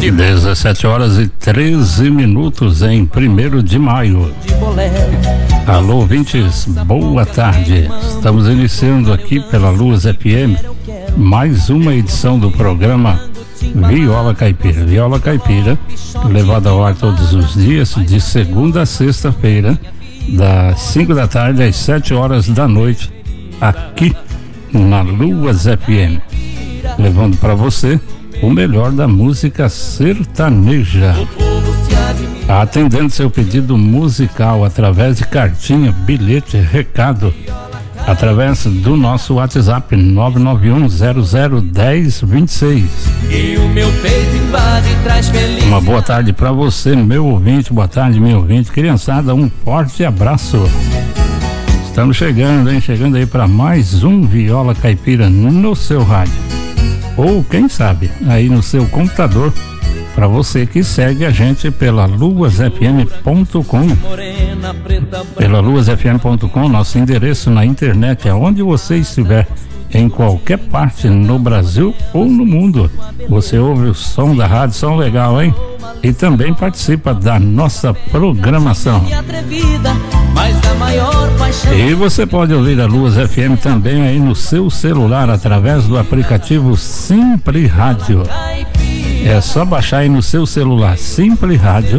17h13 em 1º de maio. Alô, ouvintes, boa tarde. Estamos iniciando aqui pela Luz FM mais uma edição do programa Viola Caipira. Viola Caipira, levada ao ar todos os dias, de segunda a sexta-feira, das 5 da tarde às 7 horas da noite, aqui na Luz FM, levando para você o melhor da música sertaneja, atendendo seu pedido musical através de cartinha, bilhete, recado, através do nosso WhatsApp 991001026. Uma boa tarde para você, meu ouvinte, boa tarde, meu ouvinte, criançada, um forte abraço. Estamos chegando, hein? Chegando aí para mais um Viola Caipira no seu rádio. Ou quem sabe, aí no seu computador, para você que segue a gente pela luasfm.com. Pela luasfm.com, nosso endereço na internet, aonde você estiver, em qualquer parte no Brasil ou no mundo. Você ouve o som da rádio, som legal, hein? E também participa da nossa programação. E você pode ouvir a Luz FM também aí no seu celular através do aplicativo Simples Rádio. É só baixar aí no seu celular Simples Rádio